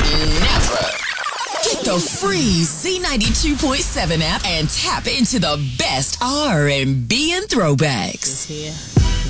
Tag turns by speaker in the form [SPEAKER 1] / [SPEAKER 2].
[SPEAKER 1] Never. Get the free Z92.7 app and tap into the best R&B and throwbacks.
[SPEAKER 2] Here.